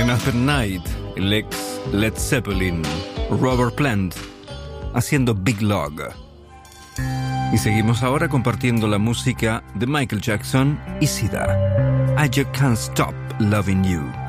En After Night, el ex Led Zeppelin, Robert Plant, haciendo Big Log. Y seguimos ahora compartiendo la música de Michael Jackson y Sida. I Just Can't Stop Loving You.